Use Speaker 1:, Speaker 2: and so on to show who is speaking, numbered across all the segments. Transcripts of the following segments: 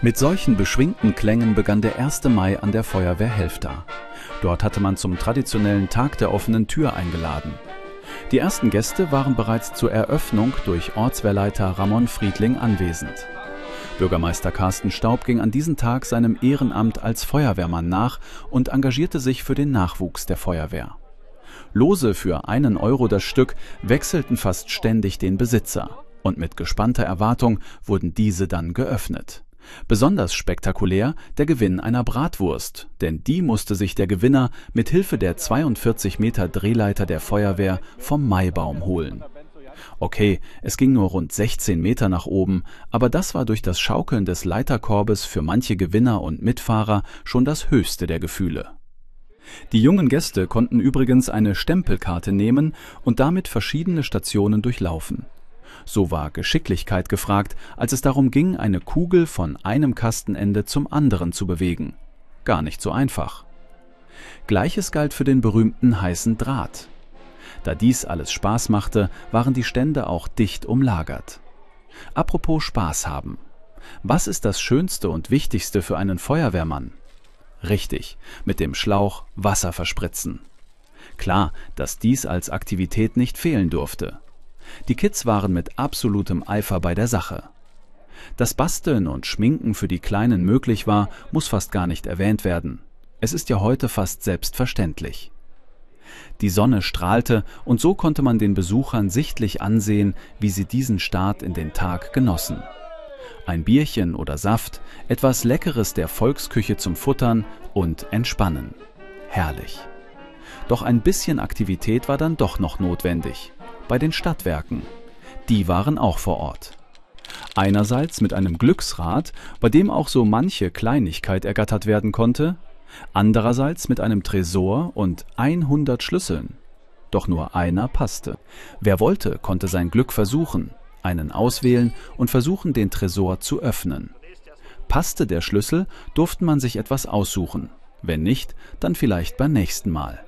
Speaker 1: Mit solchen beschwingten Klängen begann der 1. Mai an der Feuerwehr Helfta. Dort hatte man zum traditionellen Tag der offenen Tür eingeladen. Die ersten Gäste waren bereits zur Eröffnung durch Ortswehrleiter Ramon Friedling anwesend. Bürgermeister Carsten Staub ging an diesem Tag seinem Ehrenamt als Feuerwehrmann nach und engagierte sich für den Nachwuchs der Feuerwehr. Lose für 1 Euro das Stück wechselten fast ständig den Besitzer. Und mit gespannter Erwartung wurden diese dann geöffnet. Besonders spektakulär der Gewinn einer Bratwurst, denn die musste sich der Gewinner mit Hilfe der 42 Meter Drehleiter der Feuerwehr vom Maibaum holen. Okay, es ging nur rund 16 Meter nach oben, aber das war durch das Schaukeln des Leiterkorbes für manche Gewinner und Mitfahrer schon das höchste der Gefühle. Die jungen Gäste konnten übrigens eine Stempelkarte nehmen und damit verschiedene Stationen durchlaufen. So war Geschicklichkeit gefragt, als es darum ging, eine Kugel von einem Kastenende zum anderen zu bewegen. Gar nicht so einfach. Gleiches galt für den berühmten heißen Draht. Da dies alles Spaß machte, waren die Stände auch dicht umlagert. Apropos Spaß haben. Was ist das Schönste und Wichtigste für einen Feuerwehrmann? Richtig, mit dem Schlauch Wasser verspritzen. Klar, dass dies als Aktivität nicht fehlen durfte. Die Kids waren mit absolutem Eifer bei der Sache. Dass Basteln und Schminken für die Kleinen möglich war, muss fast gar nicht erwähnt werden. Es ist ja heute fast selbstverständlich. Die Sonne strahlte und so konnte man den Besuchern sichtlich ansehen, wie sie diesen Start in den Tag genossen. Ein Bierchen oder Saft, etwas Leckeres der Volksküche zum Futtern und Entspannen. Herrlich. Doch ein bisschen Aktivität war dann doch noch notwendig. Bei den Stadtwerken. Die waren auch vor Ort. Einerseits mit einem Glücksrad, bei dem auch so manche Kleinigkeit ergattert werden konnte, andererseits mit einem Tresor und 100 Schlüsseln. Doch nur einer passte. Wer wollte, konnte sein Glück versuchen, einen auswählen und versuchen, den Tresor zu öffnen. Passte der Schlüssel, durfte man sich etwas aussuchen. Wenn nicht, dann vielleicht beim nächsten Mal.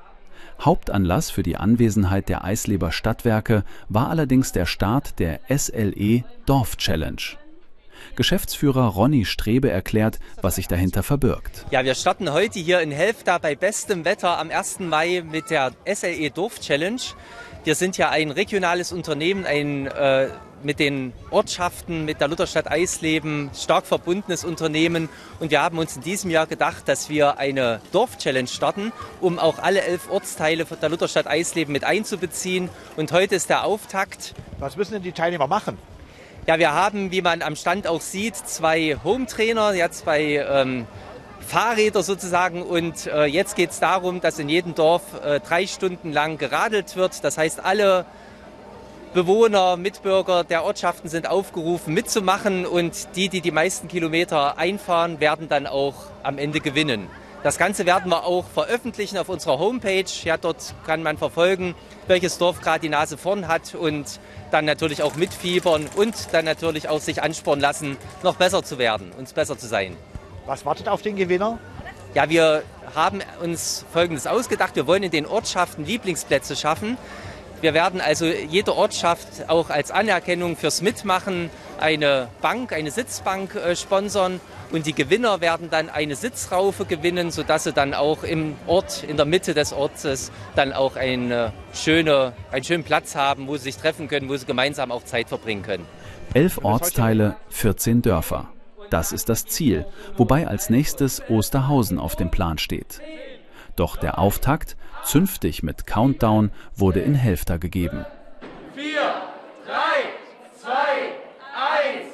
Speaker 1: Hauptanlass für die Anwesenheit der Eisleber Stadtwerke war allerdings der Start der SLE Dorf Challenge. Geschäftsführer Ronny Strebe erklärt, was sich dahinter verbirgt.
Speaker 2: Ja, wir starten heute hier in Helfta bei bestem Wetter am 1. Mai mit der SLE Dorf Challenge. Wir sind ja ein regionales Unternehmen, mit den Ortschaften, mit der Lutherstadt Eisleben stark verbundenes Unternehmen. Und wir haben uns in diesem Jahr gedacht, dass wir eine Dorf-Challenge starten, um auch alle 11 Ortsteile der Lutherstadt Eisleben mit einzubeziehen. Und heute ist der Auftakt.
Speaker 3: Was müssen denn die Teilnehmer machen?
Speaker 2: Ja, wir haben, wie man am Stand auch sieht, 2 Home-Trainer, ja, 2 Fahrräder sozusagen. Und jetzt geht es darum, dass in jedem Dorf 3 Stunden lang geradelt wird. Das heißt, alle Bewohner, Mitbürger der Ortschaften sind aufgerufen mitzumachen und die meisten Kilometer einfahren, werden dann auch am Ende gewinnen. Das Ganze werden wir auch veröffentlichen auf unserer Homepage. Ja, dort kann man verfolgen, welches Dorf gerade die Nase vorn hat und dann natürlich auch mitfiebern und dann natürlich auch sich anspornen lassen, noch besser zu werden, uns besser zu sein.
Speaker 3: Was wartet auf den Gewinner?
Speaker 2: Ja, wir haben uns Folgendes ausgedacht. Wir wollen in den Ortschaften Lieblingsplätze schaffen. Wir werden also jede Ortschaft auch als Anerkennung fürs Mitmachen eine Sitzbank sponsern und die Gewinner werden dann eine Sitzraufe gewinnen, sodass sie dann auch im Ort, in der Mitte des Ortes, dann auch einen schönen Platz haben, wo sie sich treffen können, wo sie gemeinsam auch Zeit verbringen können.
Speaker 1: 11 Ortsteile, 14 Dörfer. Das ist das Ziel, wobei als nächstes Osterhausen auf dem Plan steht. Doch der Auftakt, zünftig mit Countdown, wurde in Helfta gegeben.
Speaker 4: 4, 3, 2, 1,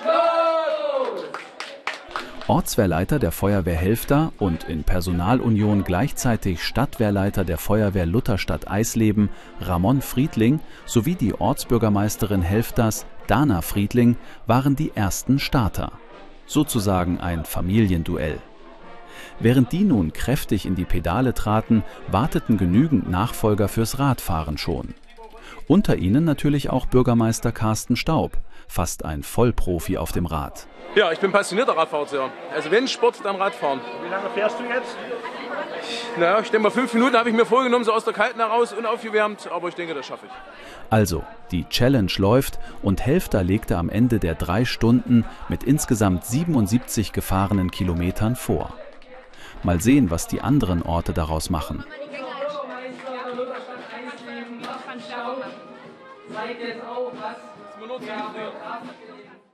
Speaker 4: los!
Speaker 1: Ortswehrleiter der Feuerwehr Helfta und in Personalunion gleichzeitig Stadtwehrleiter der Feuerwehr Lutherstadt Eisleben, Ramon Friedling, sowie die Ortsbürgermeisterin Helftas, Dana Friedling, waren die ersten Starter. Sozusagen ein Familienduell. Während die nun kräftig in die Pedale traten, warteten genügend Nachfolger fürs Radfahren schon. Unter ihnen natürlich auch Bürgermeister Carsten Staub, fast ein Vollprofi auf dem Rad.
Speaker 5: Ja, ich bin passionierter Radfahrer. Also wenn Sport, dann Radfahren.
Speaker 3: Wie lange fährst du jetzt?
Speaker 5: Naja, ich denke mal 5 Minuten habe ich mir vorgenommen, so aus der Kalten heraus, unaufgewärmt, aber ich denke, das schaffe ich.
Speaker 1: Also, die Challenge läuft und Helfter legte am Ende der 3 Stunden mit insgesamt 77 gefahrenen Kilometern vor. Mal sehen, was die anderen Orte daraus machen.
Speaker 2: Zeigt jetzt auch, was